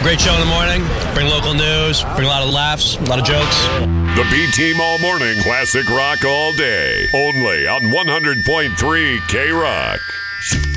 Great show in the morning. Bring local news. Bring a lot of laughs, a lot of jokes. The B-Team All Morning, classic rock all day. Only on 100.3 K-Rock.